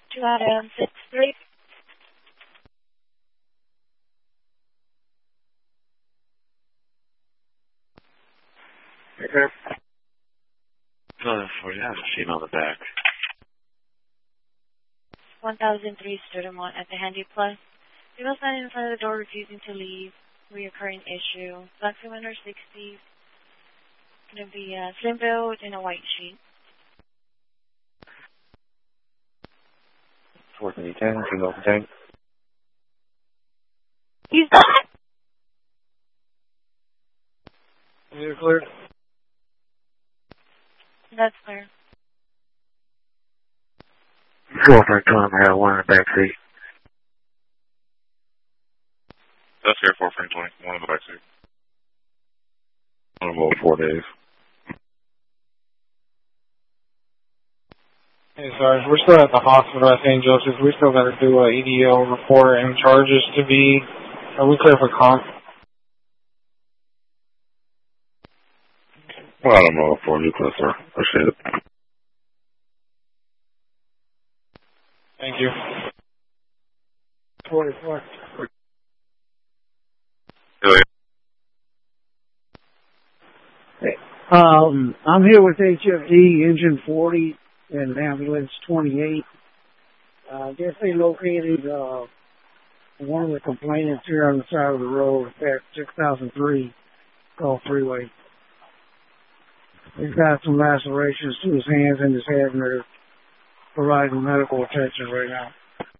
2 Adam 63. Okay. 40, I have a female in the back. 1003 Studemont at the Handy Plus. People standing in front of the door refusing to leave. Reoccurring issue. Black female under 60s. Going to be slim build in a white sheet. 1410, female tank. He's not. You're clear. That's clear. 4.2, I have one in the back seat. That's here, 420, one in the back seat. On about 4 days. Hey, sorry, we're still at the hospital at St. Joseph's. We still got to do an EDO report and charges to be. Are we clear for comp? Well, I don't know for nuclear, sir. Appreciate it. Thank you. 44. Yeah. I'm here with HFD, Engine 40, and Ambulance 28. I guess they located one of the complainants here on the side of the road at 6003 Gulf Freeway. He's got some lacerations to his hands and his head, and they're providing medical attention right now.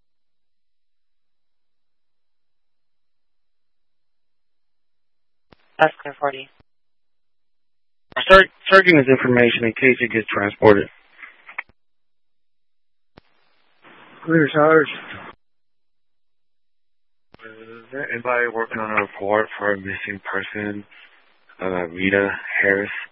That's clear 40. Start getting this information in case it gets transported. Clear charge. Is there anybody working on a report for a missing person? Rita Harris.